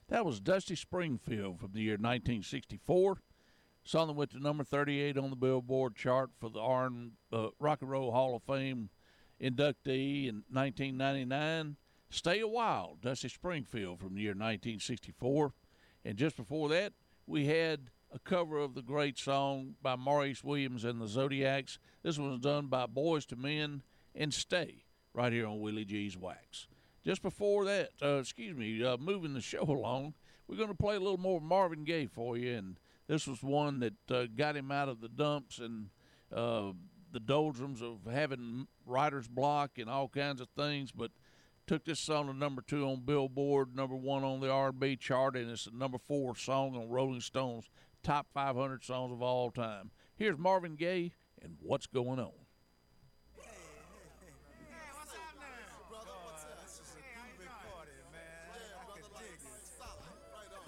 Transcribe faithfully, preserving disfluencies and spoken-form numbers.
That was Dusty Springfield from the year nineteen sixty-four. Song that went to number thirty-eight on the Billboard chart for the R and, uh, Rock and Roll Hall of Fame inductee in nineteen ninety-nine. Stay a While, Dusty Springfield from the year nineteen sixty-four. And just before that, we had a cover of the great song by Maurice Williams and the Zodiacs. This one was done by Boys to Men and Stay, right here on Willie G's Wax. Just before that, uh, excuse me, uh, moving the show along, we're going to play a little more Marvin Gaye for you. And this was one that uh, got him out of the dumps and uh, the doldrums of having writer's block and all kinds of things, but took this song to number two on Billboard, number one on the R and B chart, and it's a number four song on Rolling Stone's top five hundred songs of all time. Here's Marvin Gaye and What's Going On.